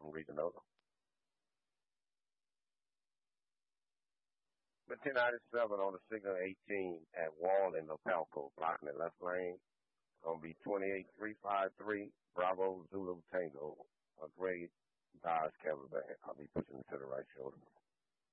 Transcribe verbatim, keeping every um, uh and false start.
can read the note. But ten ninety-seven on the signal eighteen at Walden, Opelco, blocking the left lane. Gonna be twenty-eight three five three, Bravo Zulu Tango, a great Dodge Caravan. I'll be pushing it to the right shoulder.